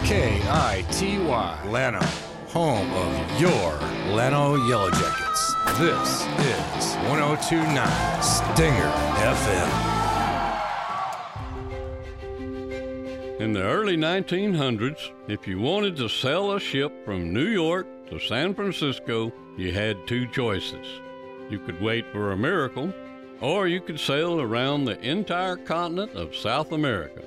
KITY, Llano, home of your Llano Yellow Jackets. This is 102.9 Stinger FM. In the early 1900s, if you wanted to sell a ship from New York to San Francisco, you had two choices. You could wait for a miracle, or you could sail around the entire continent of South America.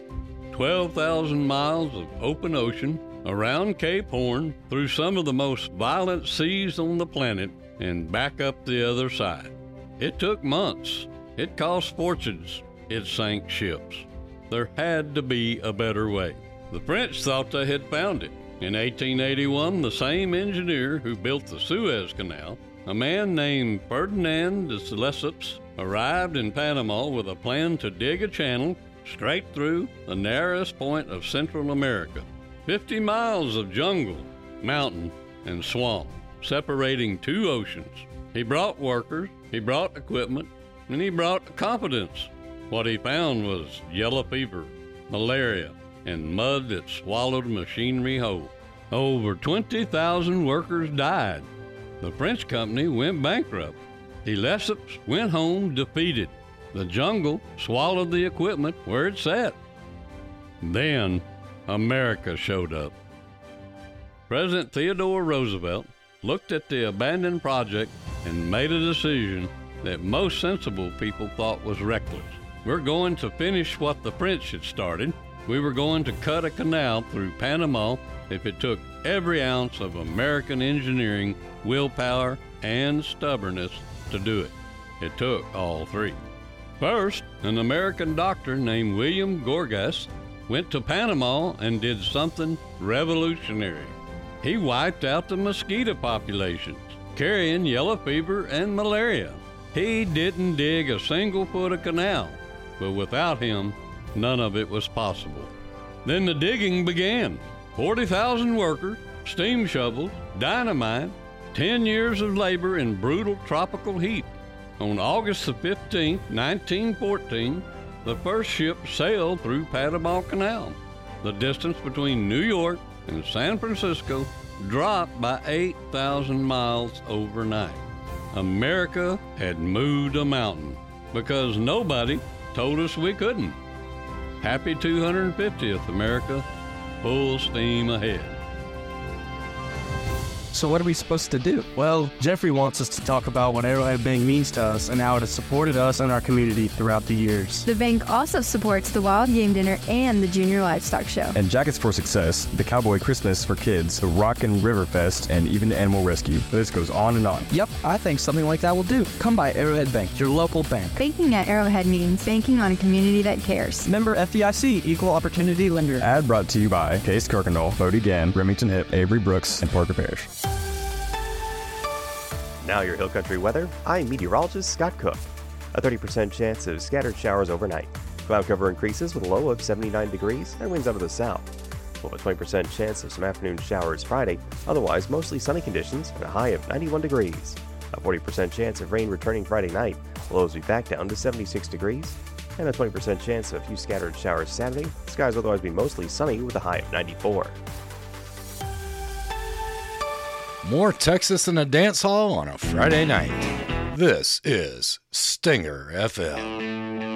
12,000 miles of open ocean, around Cape Horn, through some of the most violent seas on the planet, and back up the other side. It took months. It cost fortunes. It sank ships. There had to be a better way. The French thought they had found it. In 1881, the same engineer who built the Suez Canal, a man named Ferdinand de Lesseps, arrived in Panama with a plan to dig a channel straight through the narrowest point of Central America. 50 miles of jungle, mountain, and swamp, separating two oceans. He brought workers, he brought equipment, and he brought confidence. What he found was yellow fever, malaria, and mud that swallowed machinery whole. Over 20,000 workers died. The French company went bankrupt. De Lesseps went home defeated. The jungle swallowed the equipment where it sat. Then America showed up. President Theodore Roosevelt looked at the abandoned project and made a decision that most sensible people thought was reckless. We're going to finish what the French had started. We were going to cut a canal through Panama if it took every ounce of American engineering, willpower, and stubbornness to do it. It took all three. First, an American doctor named William Gorgas went to Panama and did something revolutionary. He wiped out the mosquito populations, carrying yellow fever and malaria. He didn't dig a single foot of canal, but without him, none of it was possible. Then the digging began. 40,000 workers, steam shovels, dynamite, 10 years of labor in brutal tropical heat. On August the 15th, 1914, the first ship sailed through Panama Canal. The distance between New York and San Francisco dropped by 8,000 miles overnight. America had moved a mountain because nobody told us we couldn't. Happy 250th, America. Full steam ahead. So what are we supposed to do? Well, Jeffrey wants us to talk about what Arrowhead Bank means to us and how it has supported us and our community throughout the years. The bank also supports the Wild Game Dinner and the Junior Livestock Show. And Jackets for Success, the Cowboy Christmas for kids, the Rockin' River Fest, and even Animal Rescue. The list goes on and on. Yep, I think something like that will do. Come by Arrowhead Bank, your local bank. Banking at Arrowhead means banking on a community that cares. Member FDIC, Equal Opportunity Lender. Ad brought to you by Case Kirkendall, Bodie Gann, Remington Hip, Avery Brooks, and Parker Parrish. Now your Hill Country weather. I'm meteorologist Scott Cook. A 30% chance of scattered showers overnight. Cloud cover increases with a low of 79 degrees and winds out of the south. We'll have a 20% chance of some afternoon showers Friday. Otherwise, mostly sunny conditions and a high of 91 degrees. A 40% chance of rain returning Friday night. Lows will be back down to 76 degrees. And a 20% chance of a few scattered showers Saturday. Skies will otherwise be mostly sunny with a high of 94. More Texas than a dance hall on a Friday night. This is Stinger FM.